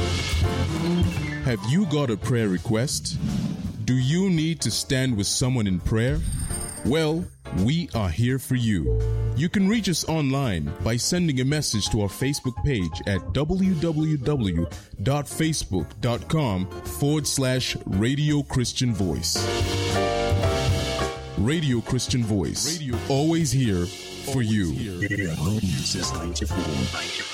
Have you got a prayer request? Do you need to stand with someone in prayer? Well, we are here for you. You can reach us online by sending a message to our Facebook page at www.facebook.com/Radio Christian Voice. Radio Christian Voice. Always here for you.